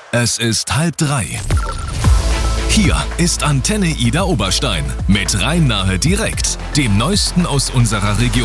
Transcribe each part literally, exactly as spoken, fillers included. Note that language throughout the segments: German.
Es ist halb drei. Hier ist Antenne Ida Oberstein mit Rhein-Nahe direkt, dem Neuesten aus unserer Region.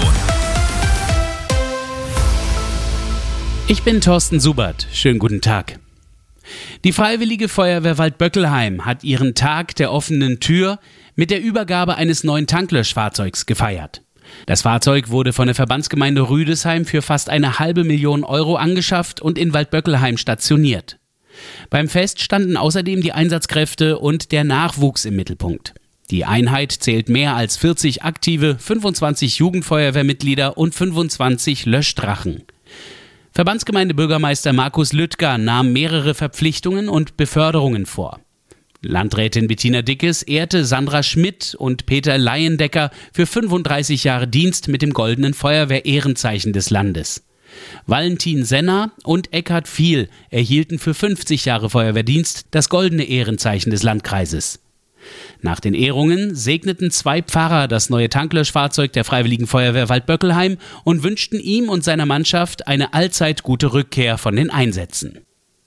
Ich bin Thorsten Subert. Schönen guten Tag. Die Freiwillige Feuerwehr Waldböckelheim hat ihren Tag der offenen Tür mit der Übergabe eines neuen Tanklöschfahrzeugs gefeiert. Das Fahrzeug wurde von der Verbandsgemeinde Rüdesheim für fast eine halbe Million Euro angeschafft und in Waldböckelheim stationiert. Beim Fest standen außerdem die Einsatzkräfte und der Nachwuchs im Mittelpunkt. Die Einheit zählt mehr als vierzig aktive, fünfundzwanzig Jugendfeuerwehrmitglieder und fünfundzwanzig Löschdrachen. Verbandsgemeindebürgermeister Markus Lüttger nahm mehrere Verpflichtungen und Beförderungen vor. Landrätin Bettina Dickes ehrte Sandra Schmidt und Peter Leiendecker für fünfunddreißig Jahre Dienst mit dem Goldenen Feuerwehr-Ehrenzeichen des Landes. Valentin Senner und Eckhard Viel erhielten für fünfzig Jahre Feuerwehrdienst das Goldene Ehrenzeichen des Landkreises. Nach den Ehrungen segneten zwei Pfarrer das neue Tanklöschfahrzeug der Freiwilligen Feuerwehr Waldböckelheim und wünschten ihm und seiner Mannschaft eine allzeit gute Rückkehr von den Einsätzen.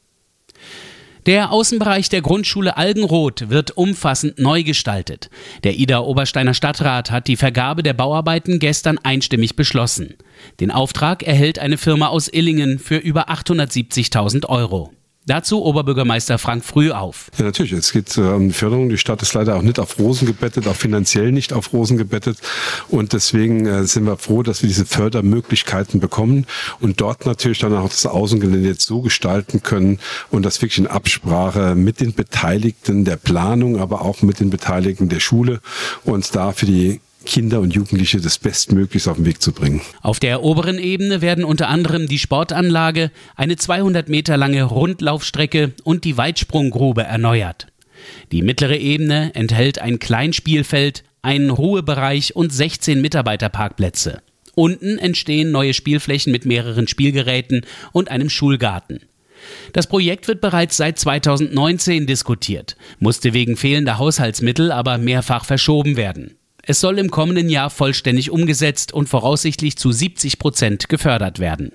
Der Außenbereich der Grundschule Algenroth wird umfassend neu gestaltet. Der Ida-Obersteiner Stadtrat hat die Vergabe der Bauarbeiten gestern einstimmig beschlossen. Den Auftrag erhält eine Firma aus Illingen für über achthundertsiebzigtausend Euro. Dazu Oberbürgermeister Frank Frühauf. Ja, natürlich. Es geht um Förderung. Die Stadt ist leider auch nicht auf Rosen gebettet, auch finanziell nicht auf Rosen gebettet. Und deswegen äh, sind wir froh, dass wir diese Fördermöglichkeiten bekommen und dort natürlich dann auch das Außengelände jetzt so gestalten können und das wirklich in Absprache mit den Beteiligten der Planung, aber auch mit den Beteiligten der Schule und da für die Kinder und Jugendliche das Bestmöglichste auf den Weg zu bringen. Auf der oberen Ebene werden unter anderem die Sportanlage, eine zweihundert Meter lange Rundlaufstrecke und die Weitsprunggrube erneuert. Die mittlere Ebene enthält ein Kleinspielfeld, einen Ruhebereich und sechzehn Mitarbeiterparkplätze. Unten entstehen neue Spielflächen mit mehreren Spielgeräten und einem Schulgarten. Das Projekt wird bereits seit zweitausendneunzehn diskutiert, musste wegen fehlender Haushaltsmittel aber mehrfach verschoben werden. Es soll im kommenden Jahr vollständig umgesetzt und voraussichtlich zu siebzig Prozent gefördert werden.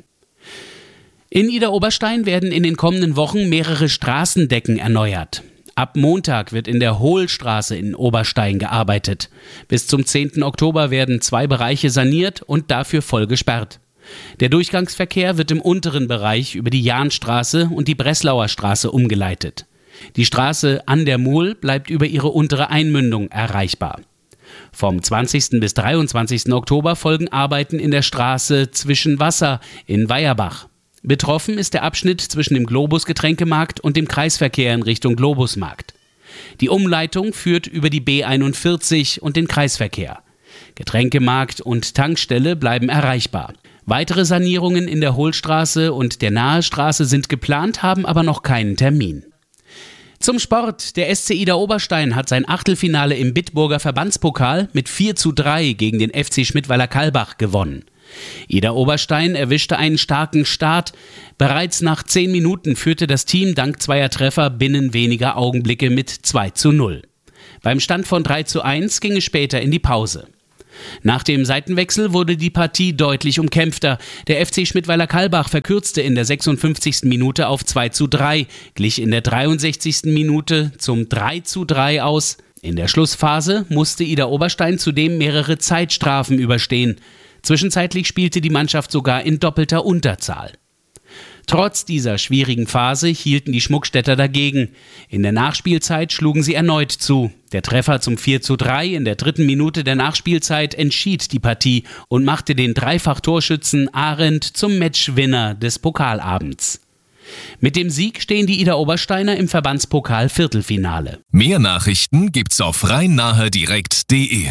In Ida-Oberstein werden in den kommenden Wochen mehrere Straßendecken erneuert. Ab Montag wird in der Hohlstraße in Oberstein gearbeitet. Bis zum zehnten Oktober werden zwei Bereiche saniert und dafür voll gesperrt. Der Durchgangsverkehr wird im unteren Bereich über die Jahnstraße und die Breslauer Straße umgeleitet. Die Straße an der Muhl bleibt über ihre untere Einmündung erreichbar. Vom zwanzigsten bis dreiundzwanzigsten Oktober folgen Arbeiten in der Straße Zwischen Wasser in Weierbach. Betroffen ist der Abschnitt zwischen dem Globus-Getränkemarkt und dem Kreisverkehr in Richtung Globusmarkt. Die Umleitung führt über die B einundvierzig und den Kreisverkehr. Getränkemarkt und Tankstelle bleiben erreichbar. Weitere Sanierungen in der Hohlstraße und der Nahestraße sind geplant, haben aber noch keinen Termin. Zum Sport. Der S C Ida Oberstein hat sein Achtelfinale im Bitburger Verbandspokal mit vier zu drei gegen den F C Schmidtweiler-Kalbach gewonnen. Ida Oberstein erwischte einen starken Start. Bereits nach zehn Minuten führte das Team dank zweier Treffer binnen weniger Augenblicke mit zwei zu null. Beim Stand von drei zu eins ging es später in die Pause. Nach dem Seitenwechsel wurde die Partie deutlich umkämpfter. Der F C Schmidtweiler-Kalbach verkürzte in der sechsundfünfzigsten Minute auf zwei zu drei, glich in der dreiundsechzigsten Minute zum drei zu drei aus. In der Schlussphase musste Ida Oberstein zudem mehrere Zeitstrafen überstehen. Zwischenzeitlich spielte die Mannschaft sogar in doppelter Unterzahl. Trotz dieser schwierigen Phase hielten die Schmuckstädter dagegen. In der Nachspielzeit schlugen sie erneut zu. Der Treffer zum vier zu drei in der dritten Minute der Nachspielzeit entschied die Partie und machte den Dreifach-Torschützen Arendt zum Matchwinner des Pokalabends. Mit dem Sieg stehen die Ida Obersteiner im Verbandspokal Viertelfinale. Mehr Nachrichten gibt's auf rhein-nahe direkt punkt de.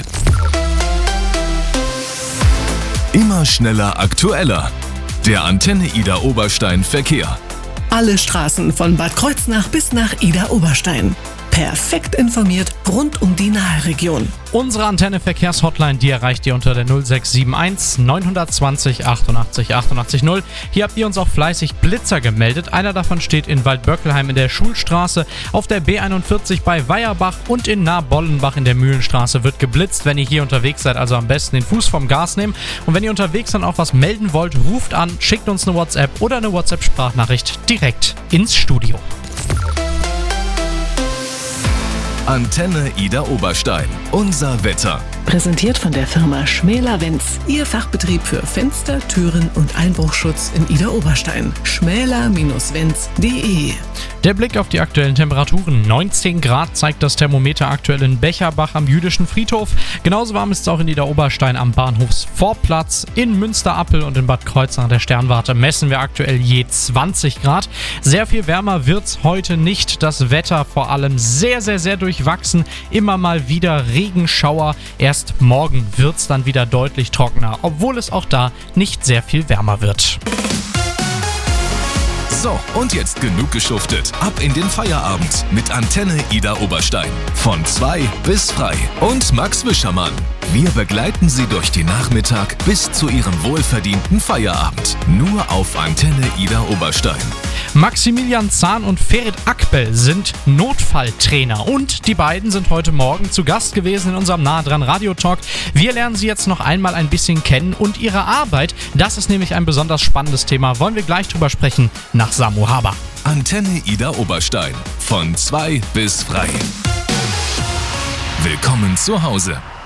Immer schneller, aktueller. Der Antenne Ida Oberstein Verkehr. Alle Straßen von Bad Kreuznach bis nach Ida Oberstein. Perfekt informiert rund um die Nahe-Region. Unsere Antenne-Verkehrshotline, die erreicht ihr unter der null sechs sieben eins neun zwei null achtundachtzig achtundachtzig null. Hier habt ihr uns auch fleißig Blitzer gemeldet. Einer davon steht in Waldböckelheim in der Schulstraße, auf der B einundvierzig bei Weierbach und in Nahbollenbach in der Mühlenstraße wird geblitzt. Wenn ihr hier unterwegs seid, also am besten den Fuß vom Gas nehmen. Und wenn ihr unterwegs dann auch was melden wollt, ruft an, schickt uns eine WhatsApp oder eine WhatsApp-Sprachnachricht direkt ins Studio. Antenne Ida Oberstein. Unser Wetter. Präsentiert von der Firma Schmäler-Wenz. Ihr Fachbetrieb für Fenster, Türen und Einbruchschutz in Ida Oberstein. schmäler Bindestrich wenz punkt de. Der Blick auf die aktuellen Temperaturen. neunzehn Grad zeigt das Thermometer aktuell in Becherbach am Jüdischen Friedhof. Genauso warm ist es auch in Ida Oberstein am Bahnhofsvorplatz. In Münster-Appel und in Bad Kreuznach der Sternwarte messen wir aktuell je zwanzig Grad. Sehr viel wärmer wird's heute nicht. Das Wetter vor allem sehr, sehr, sehr durchwachsen. Immer mal wieder Regenschauer. Erst morgen wird's dann wieder deutlich trockener, obwohl es auch da nicht sehr viel wärmer wird. So, und jetzt genug geschuftet. Ab in den Feierabend mit Antenne Ida Oberstein. Von zwei bis frei. Und Max Wischermann. Wir begleiten Sie durch den Nachmittag bis zu Ihrem wohlverdienten Feierabend. Nur auf Antenne Ida Oberstein. Maximilian Zahn und Ferit Akbel sind Notfalltrainer und die beiden sind heute Morgen zu Gast gewesen in unserem Nah dran Radio-Talk. Wir lernen sie jetzt noch einmal ein bisschen kennen und ihre Arbeit, das ist nämlich ein besonders spannendes Thema, wollen wir gleich drüber sprechen nach Samu Haber. Antenne Ida Oberstein. Von zwei bis frei. Willkommen zu Hause.